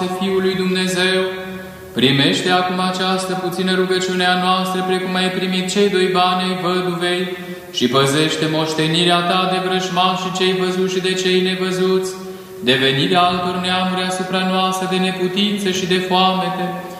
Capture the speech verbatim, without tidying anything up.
Fiul lui Dumnezeu, primește acum această puțină rugăciune a noastră, precum ai primit cei doi bani ai văduvei, și păzește moștenirea ta de vrăjmași și cei văzuți și de cei nevăzuți, de venirea altor neamuri asupra noastră de neputință și de foamete,